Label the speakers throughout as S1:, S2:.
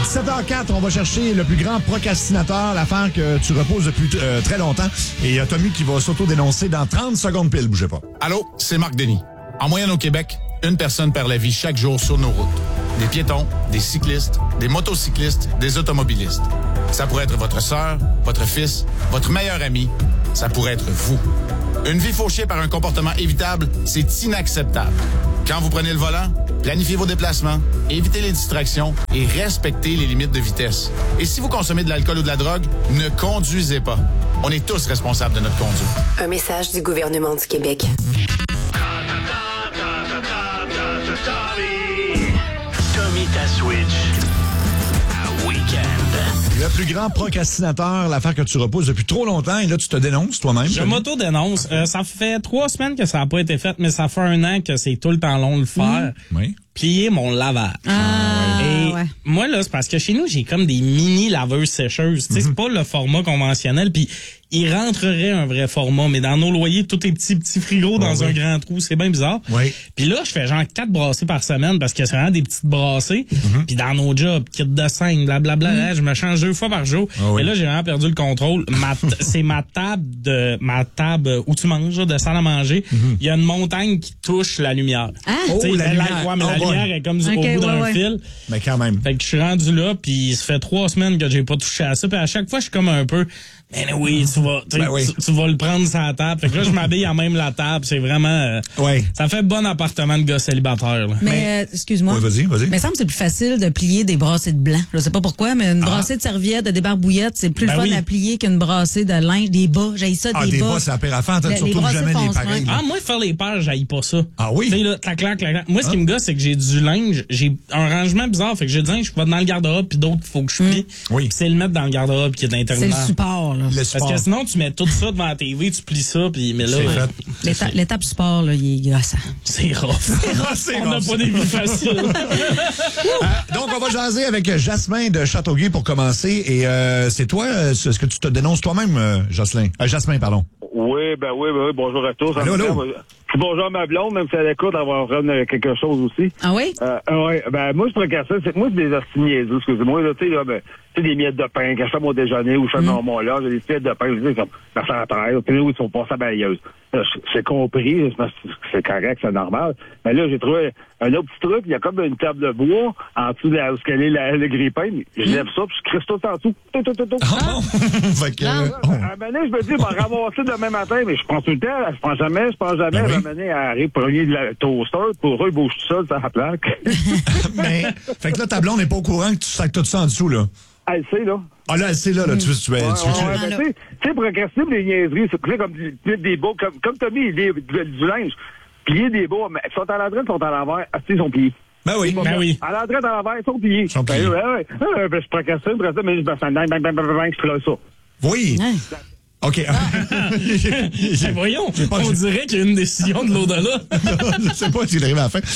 S1: 17h04, on va chercher le plus grand procrastinateur, l'affaire que tu reposes depuis très longtemps. Et il y a Tommy qui va s'auto-dénoncer dans 30 secondes pile, bougez pas.
S2: Allô, c'est Marc Denis. En moyenne au Québec, une personne perd la vie chaque jour sur nos routes. Des piétons, des cyclistes, des motocyclistes, des automobilistes. Ça pourrait être votre sœur, votre fils, votre meilleur ami. Ça pourrait être vous. Une vie fauchée par un comportement évitable, c'est inacceptable. Quand vous prenez le volant, planifiez vos déplacements, évitez les distractions et respectez les limites de vitesse. Et si vous consommez de l'alcool ou de la drogue, ne conduisez pas. On est tous responsables de notre conduite.
S3: Un message du gouvernement du Québec.
S4: Tommy ta Switch. À Week-end.
S1: Le plus grand procrastinateur, l'affaire que tu reposes depuis trop longtemps, et là, tu te dénonces toi-même.
S5: Je m'auto-dénonce. Ça fait 3 semaines que ça n'a pas été fait, mais ça fait 1 an que c'est tout le temps long de le faire.
S1: Oui.
S5: Plier mon lavage. Et moi, là, c'est parce que chez nous, j'ai comme des mini laveuses sécheuses. Tu sais, c'est pas le format conventionnel. Puis, il rentrerait un vrai format, mais dans nos loyers, tout est petit frigo dans un grand trou. C'est bien bizarre.
S1: Oui.
S5: Puis là, je fais genre 4 brassées par semaine parce que c'est vraiment des petites brassées. Puis dans nos jobs, kit de 5, blablabla, je me change 2 fois par jour. Et là, j'ai vraiment perdu le contrôle. C'est ma table où tu manges, là, de salle à manger. Il y a une montagne qui touche la lumière.
S1: Oh, la lumière.
S5: La lumière est comme au bout d'un fil.
S1: Mais quand même.
S5: Fait que je suis rendu là, puis ça fait 3 semaines que j'ai pas touché à ça. Puis à chaque fois, je suis comme un peu... Mais oui, tu vas le prendre sur la table. Fait que là, je m'habille à même la table. C'est vraiment... Ça fait bon appartement de gars célibataire. Là.
S6: Mais excuse-moi.
S1: Oui, vas-y.
S6: Mais il me semble que c'est plus facile de plier des brassées de blanc. Je sais pas pourquoi, mais une brassée de serviettes, de débarbouillettes, c'est plus le fun à plier qu'une brassée de linge, des bas. J'haïs ça, des bas.
S1: Des bas, c'est la pire affaire. Surtout jamais les pareils.
S5: Moi, faire les paires, j'haïs pas ça.
S1: Ah oui?
S5: Tu sais, là, clac. Moi, ce qui me gosse, c'est que j'ai du linge, j'ai un rangement bizarre. Fait que j'ai du linge, je vais dans le garde-robe, puis d'autres, il faut que je plie.
S1: Oui.
S5: Puis c'est le mettre dans le garde-robe qui est intérimaire.
S6: C'est le support, là.
S5: Parce que sinon, tu mets tout ça devant la TV, tu plies ça, puis mais là...
S6: L'étape support, là, il est gossant.
S5: C'est rough. On n'a pas des vies faciles.
S1: Donc, on va jaser avec Jasmin de Châteauguay pour commencer. Et c'est toi, est-ce que tu te dénonces toi-même, Jasmin, pardon?
S7: Oui, bonjour à tous.
S1: Allô.
S7: Bonjour à ma blonde, même si elle écoute, elle va revenir quelque chose aussi.
S6: Ah oui?
S7: Moi, je procrastine. C'est des hosties niaiseux, excusez-moi. Tu sais, des miettes de pain, quand je fais mon déjeuner ou je fais mon lunch, j'ai des miettes de pain, je dis comme, ça sert à terre, puis où ils sont passés à balayeuse. C'est compris, c'est correct, c'est normal. Mais là, j'ai trouvé un autre petit truc, il y a comme une table de bois en dessous de où est le grille-pain. Je lève ça, puis je crisse tout en dessous.
S1: Fait que...
S7: À un moment donné, je me dis, je vais ramasser demain matin, mais je prends tout le temps, je prends jamais. À un moment donné, elle arrive pour de la toaster, pour eux, ils bougent tout seul, ça la plaque.
S1: Mais, fait que là, ta blonde n'est pas au courant que tu sacs tout ça en dessous, là.
S7: Elle sait, là.
S1: Ah là, elle sait, là, tu sais,
S7: tu sais, procrastiner des niaiseries, c'est comme des beaux, comme Tommy, du linge. Plier des beaux, mais ils sont à l'entrée, ils sont à l'envers, ils sont pliés.
S1: Ben oui.
S7: À l'entrée, à l'envers, ils sont pliés. Je procrastine, mais je me fais bang, je troll ça.
S1: Oui. OK.
S5: Voyons, on dirait qu'il y a une décision de l'au-delà.
S1: Je sais pas s'il arrive à la fin.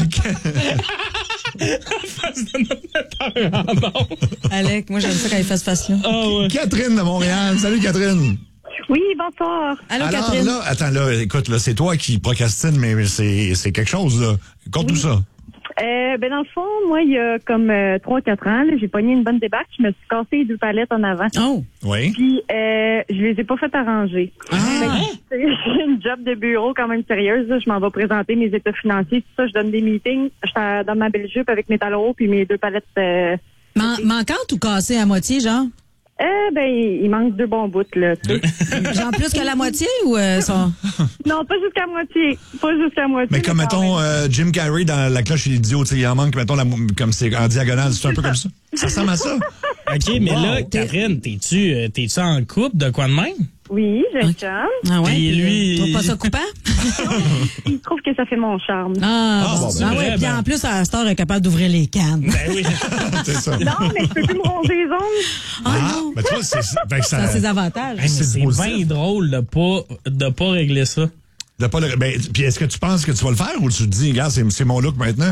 S6: Alec, moi, j'aime ça quand il fait ce face-là.
S1: Catherine de Montréal. Salut, Catherine.
S8: Oui, bonsoir.
S6: Allô,
S1: alors,
S6: Catherine.
S1: Là, écoute, là, c'est toi qui procrastine, mais c'est quelque chose, là. Compte tout ça.
S8: Dans le fond, moi, il y a comme 3-4 ans, là, j'ai pogné une bonne débarque. Je me suis cassé les 2 palettes en avant.
S6: Oh!
S1: Oui.
S8: Puis, je les ai pas fait arranger. J'ai une job de bureau quand même sérieuse. Là. Je m'en vais présenter mes états financiers. Tout ça, je donne des meetings. Je suis dans ma belle jupe avec mes talons hauts puis mes 2 palettes.
S6: Manquante ou cassée à moitié, genre?
S8: Il manque 2 bons bouts, là.
S6: Genre plus que la moitié ou son...
S8: Non, pas jusqu'à moitié.
S1: Mais comme, mettons, Jim Carrey dans La Cloche et l'Idiot, tu sais, il en manque, mettons, comme c'est en diagonale, c'est un peu comme ça. Ça ressemble à ça.
S5: OK, mais là, Catherine, t'es-tu en couple de quoi de même?
S8: Oui, j'ai un chum.
S6: Ah ouais?
S5: Et lui...
S6: Tu trouves pas ça coupant?
S8: Il trouve que ça fait mon charme.
S6: Puis en plus, à Star est capable d'ouvrir les cannes.
S5: Ben oui.
S1: C'est ça.
S8: Non, mais je peux plus me ronger les ongles.
S6: Non.
S1: Ben, tu vois, ça
S6: Ça a ses avantages.
S5: C'est bien drôle de pas régler ça.
S1: Puis est-ce que tu penses que tu vas le faire ou tu te dis, regarde, c'est mon look maintenant?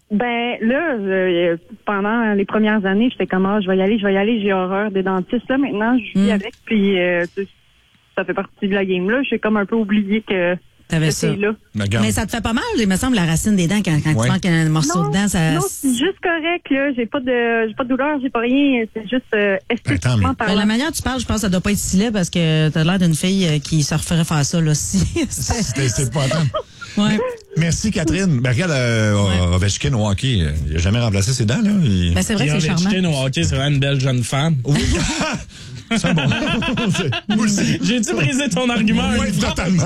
S8: Pendant les premières années, j'étais comme, je vais y aller, j'ai horreur des dentistes. Là, maintenant, je vis avec, puis ça fait partie de la game. Là, j'ai comme un peu oublié que
S6: T'avais ça.
S8: Là.
S6: Mais ça te fait pas mal, il me semble, la racine des dents, quand tu manques un morceau de dent, ça...
S8: Non, c'est juste correct, là. J'ai pas de douleur, j'ai pas rien. C'est juste esthétiquement parlant.
S6: La manière dont tu parles, je pense que ça doit pas être si laid parce que t'as l'air d'une fille qui se referait faire ça, là, si.
S1: C'est pas attendre.
S6: Ouais.
S1: Merci, Catherine. Ben, regarde, Ovechkin au hockey, il a jamais remplacé ses dents, là.
S6: Ben, c'est vrai que c'est charmant.
S5: Ovechkin au hockey, c'est vraiment une belle jeune femme.
S1: Oui. C'est bon.
S5: J'ai-tu brisé ton argument?
S1: Oui, totalement.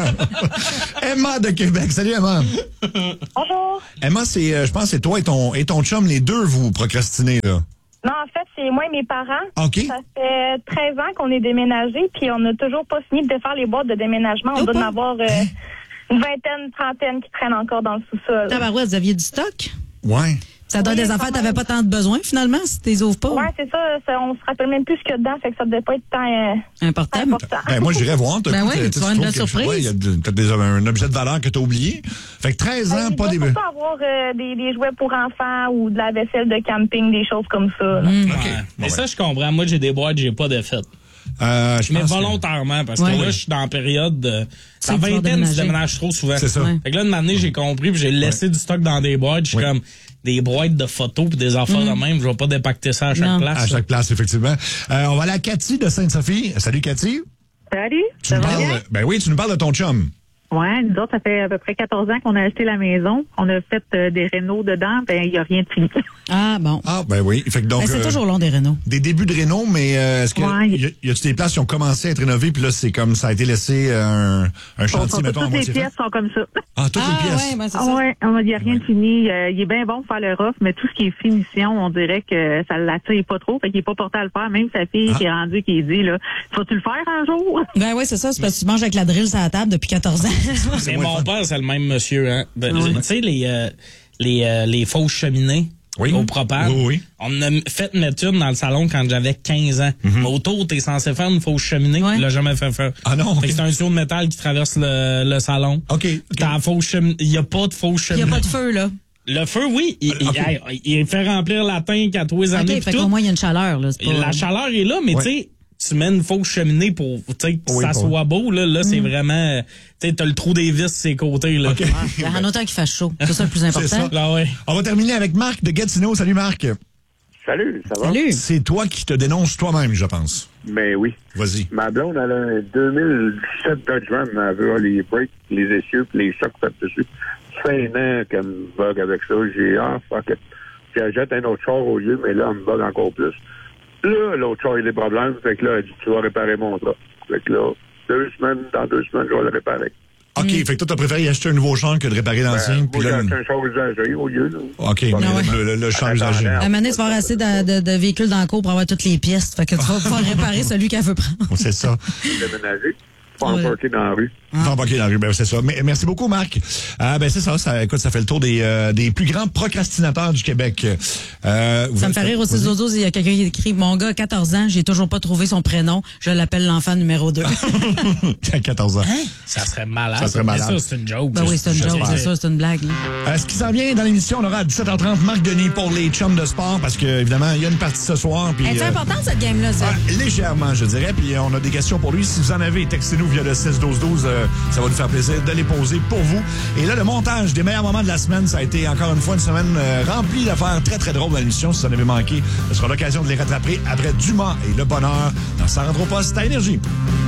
S1: Emma de Québec. Salut, Emma.
S9: Bonjour.
S1: Emma, je pense que c'est toi et ton chum, les deux, vous procrastinez, là.
S9: Non, en fait, c'est moi et mes parents.
S1: OK.
S9: Ça fait 13 ans qu'on est déménagés, puis on n'a toujours pas fini de défaire les boîtes de déménagement. On doit en avoir une vingtaine, trentaine qui traînent encore dans le sous-sol.
S6: Tabarouette, vous aviez du stock?
S1: Ouais.
S6: Ça donne des affaires, t'avais pas tant de besoin, finalement, si tu les ouvres pas.
S9: Ouais, c'est ça. On se rappelle même plus ce qu'il y a dedans, fait que ça devait pas être tant
S6: important.
S1: Ben, moi, j'irais voir.
S6: Ben oui, tu vas une belle surprise.
S1: Il y a peut-être un objet de valeur que t'as oublié. Fait que 13 ans, pas des...
S9: Il doit avoir des jouets pour enfants ou de la vaisselle de camping, des choses comme ça.
S5: OK. Mais ça, je comprends. Moi, j'ai des boîtes, j'ai pas de fête. Mais volontairement, parce que là, je suis dans la période de... La vingtaine, tu déménages trop souvent.
S1: C'est ça.
S5: Fait que là, de m'amener, j'ai compris, puis j'ai laissé du stock dans des boîtes. Je suis comme des boîtes de photos puis des affaires de même. Je vais pas dépacter ça à chaque place.
S1: À chaque place, effectivement. On va aller à Cathy de Sainte-Sophie. Salut, Cathy.
S8: Salut.
S1: Tu nous parles... Ben oui, tu nous parles de ton chum.
S8: Ouais, nous autres, ça fait à peu près 14 ans qu'on a acheté la maison. On a fait des rénaux dedans, ben il n'y a rien de fini.
S6: Ah bon.
S1: Ah ben oui. Fait que donc,
S6: c'est toujours long des rénaux.
S1: Des débuts de rénaux, mais est-ce que y a-t-il des places qui ont commencé à être rénovées, puis là c'est comme ça a été laissé un chantier, mettons, à moitié fait?
S8: Toutes les pièces sont comme ça.
S1: Ah, toutes les pièces.
S6: Ouais, ben c'est ça.
S8: Ouais, il n'y a rien de fini. Il est bien bon pour faire le rough, mais tout ce qui est finition, on dirait que ça l'attire pas trop, fait qu'il est pas porté à le faire. Même sa fille qui est rendue, qui dit là, faut-tu le faire un jour?
S6: Ben oui, c'est ça. C'est parce que tu manges avec la drill sur la table depuis 14 ans.
S5: Mais mon père, c'est le même monsieur, hein. Tu sais, les fausses cheminées au propane.
S1: Oui.
S5: On a fait mettre une dans le salon quand j'avais 15 ans. Mais autour, t'es censé faire une fausse cheminée. Il l'a jamais fait faire.
S1: Ah non?
S5: Fait que c'est un tuyau de métal qui traverse le salon.
S1: OK.
S5: T'as la fausse cheminée. Il n'y a pas de fausse cheminée.
S6: Il n'y a pas de feu, là.
S5: Le feu, oui. Il fait remplir la tank à tous les années.
S6: OK, fait qu'au moins, il y a une chaleur, là.
S5: La chaleur est là, mais tu sais, tu mets une fausse cheminée pour que ça soit beau. Là c'est vraiment... Tu sais, t'as le trou des vis sur ses côtés. Là.
S1: Okay.
S6: En autant qu'il fasse chaud. C'est ça le plus important.
S1: Ça.
S5: Là,
S1: On va terminer avec Marc de Gatineau. Salut, Marc.
S7: Salut, ça va?
S6: Salut.
S1: C'est toi qui te dénonces toi-même, je pense.
S7: Ben oui.
S1: Vas-y.
S7: Ma blonde, elle a un 2017 Dodge Ram. Elle veut les brakes, les essieux puis les chocs faits dessus. Ça fait un an qu'elle me bug avec ça. J'ai fuck it. Puis elle jette un autre char au lieu, mais là, elle me bug encore plus. Là, l'autre char, il a des problèmes. Fait que là, elle dit, tu vas réparer mon truck. Fait que là, dans 2 semaines, je vais le réparer.
S1: OK, fait que toi, t'as préféré acheter un nouveau char que de réparer l'ancien.
S7: Moi, j'ai acheté un char usagé au lieu. Là.
S1: OK, le char usagé.
S6: À un moment donné, tu vas avoir assez de véhicules dans le cours pour avoir toutes les pièces. Fait que tu vas pouvoir réparer celui qu'elle veut prendre.
S1: C'est ça.
S7: Déménager. Pas embarquer dans la rue.
S1: Pas embarquer dans la rue, ben c'est ça. Mais, merci beaucoup, Marc. Ben c'est ça. Écoute, ça fait le tour des plus grands procrastinateurs du Québec. Ça
S6: me fait rire aussi d'audio. Il y a quelqu'un qui écrit, mon gars a 14 ans, j'ai toujours pas trouvé son prénom. Je l'appelle l'enfant numéro 2.
S1: À 14 ans.
S5: Hein? Ça serait malade.
S1: Ça serait malade.
S5: Mais ça, c'est une joke.
S6: Ben oui, c'est une joke. C'est ça, c'est une blague.
S1: Ce qui s'en vient dans l'émission, on aura à 17h30 Marc Denis pour les chums de sport parce que, évidemment, il y a une partie ce soir.
S6: C'est important, cette game-là, ça?
S1: Légèrement, je dirais. Puis on a des questions pour lui. Si vous en avez, textez-nous via le 6-12-12. Ça va nous faire plaisir de les poser pour vous. Et là, le montage des meilleurs moments de la semaine, ça a été encore une fois une semaine remplie d'affaires très, très drôles dans l'émission. Si ça en avait manqué, ce sera l'occasion de les rattraper après Dumas et le bonheur dans Sarandro Poste à Énergie.